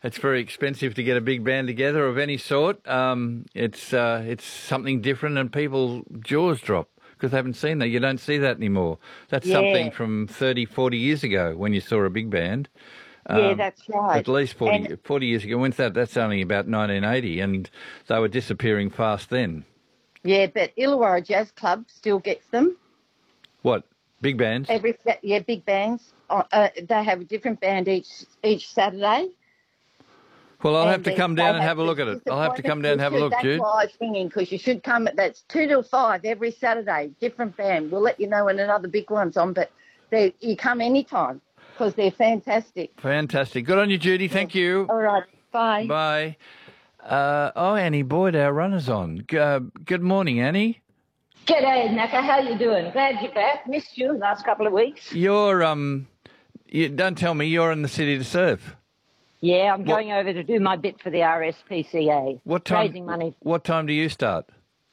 it's very expensive to get a big band together of any sort. It's something different, and people's jaws drop because they haven't seen that. You don't see that anymore. That's something from 30, 40 years ago when you saw a big band. Yeah, that's right. At least 40 years ago. When's that? That's only about 1980, and they were disappearing fast then. Yeah, but Illawarra Jazz Club still gets them. What? Big bands? Big bands. They have a different band each Saturday. Well, I'll have to come down and have a look at it. I'll have to come down and have a look, Jude. That's why I was thinking, because you should come. That's 2 till 5 every Saturday, different band. We'll let you know when another big one's on, but you come anytime because they're fantastic. Fantastic. Good on you, Judy. Thank you. All right. Bye. Bye. Annie Boyd, our runner's on. Good morning, Annie. G'day, Naka. How you doing? Glad you're back. Missed you last couple of weeks. You're don't tell me you're in the City to Surf. Yeah, I'm going over to do my bit for the RSPCA. What time? Raising money. What time do you start?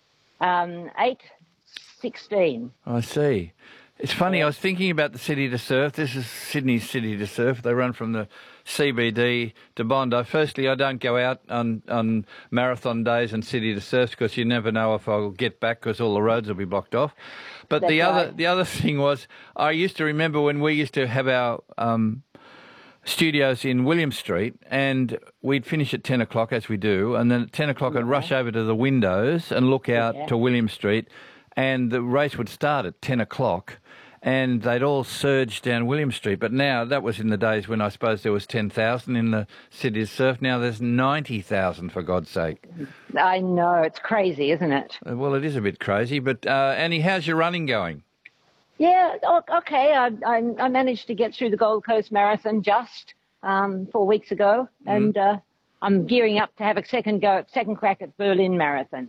8:16. I see. It's funny. I was thinking about the City to Surf. This is Sydney's City to Surf. They run from the CBD to Bondi. Firstly, I don't go out on marathon days and City to Surf because you never know if I'll get back because all the roads will be blocked off. But the other thing was, I used to remember when we used to have our studios in William Street, and we'd finish at 10 o'clock, as we do, and then at 10 o'clock I'd rush over to the windows and look out to William Street, and the race would start at 10 o'clock, and they'd all surge down William Street. But now, that was in the days when I suppose there was 10,000 in the City to Surf. Now there's 90,000, for God's sake. I know, it's crazy, isn't it? Well, it is a bit crazy, but Annie, how's your running going? Yeah, okay. I managed to get through the Gold Coast Marathon just 4 weeks ago, and I'm gearing up to have a second crack at Berlin Marathon.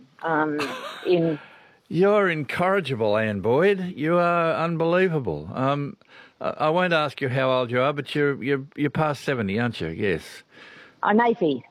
You're incorrigible, Anne Boyd. You are unbelievable. I won't ask you how old you are, but you're past 70, aren't you? Yes. I'm 80.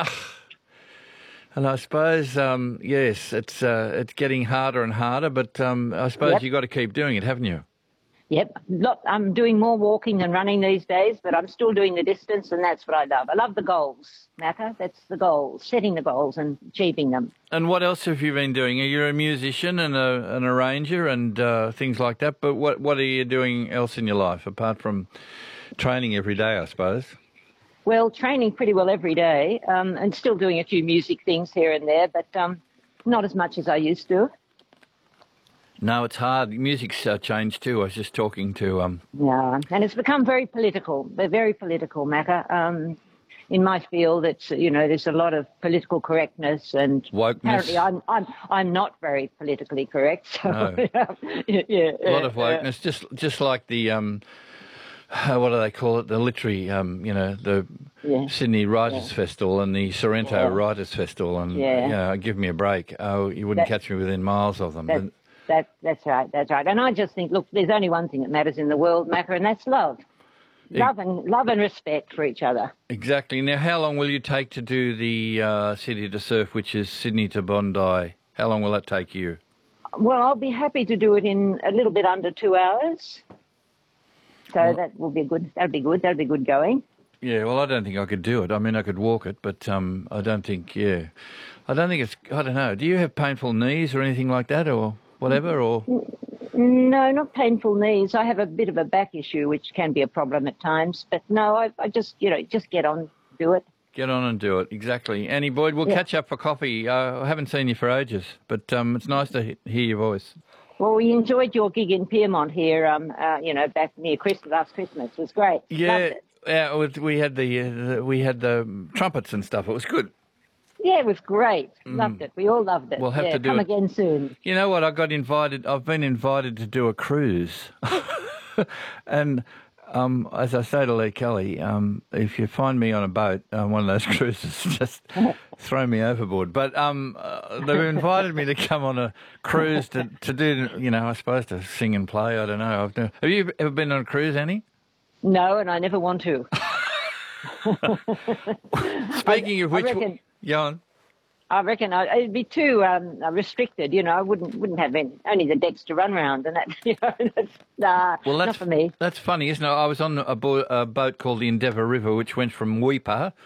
And I suppose, yes, it's getting harder and harder, but I suppose you've got to keep doing it, haven't you? Yep. I'm doing more walking than running these days, but I'm still doing the distance, and that's what I love. I love the goals, Naka. That's the goals, setting the goals and achieving them. And what else have you been doing? You're a musician and an arranger and things like that, but what are you doing else in your life, apart from training every day, I suppose? Well, training pretty well every day, and still doing a few music things here and there, but not as much as I used to. No, it's hard. Music's changed too. I was just talking to... Yeah, and it's become very political. They're very political, Macca. In my field, it's, there's a lot of political correctness and... Wokeness. Apparently I'm not very politically correct, so... No. A lot of wokeness, just like the... what do they call it? The literary, the Sydney Writers' Festival and the Sorrento Writers' Festival. And, give me a break. Oh, you wouldn't catch me within miles of them. That's right. And I just think, look, there's only one thing that matters in the world, Macca, and that's love. Love and respect for each other. Exactly. Now, how long will you take to do the City to Surf, which is Sydney to Bondi? How long will that take you? Well, I'll be happy to do it in a little bit under 2 hours. So that will be good. That'll be good. That'll be good going. Yeah, well, I don't think I could do it. I mean, I could walk it, but I don't think, I don't know. Do you have painful knees or anything like that or whatever? Or No, not painful knees. I have a bit of a back issue, which can be a problem at times. But no, I just, just get on, do it. Get on and do it, exactly. Annie Boyd, we'll catch up for coffee. I haven't seen you for ages, but it's nice to hear your voice. Well, we enjoyed your gig in Piermont here, back near last Christmas. It was great. Yeah, we had the trumpets and stuff. It was good. Yeah, it was great. Loved it. We all loved it. We'll have to do come it again soon. You know what? I've been invited to do a cruise, and as I say to Lee Kelly, if you find me on a boat on one of those cruises, just throw me overboard. But they've invited me to come on a cruise to do, I suppose to sing and play. I don't know. Have you ever been on a cruise, Annie? No, and I never want to. Speaking of which, go on. I reckon it'd be too restricted. I wouldn't have only the decks to run around, and that. That's not for me. That's funny, isn't it? I was on a boat called the Endeavour River, which went from Weipa,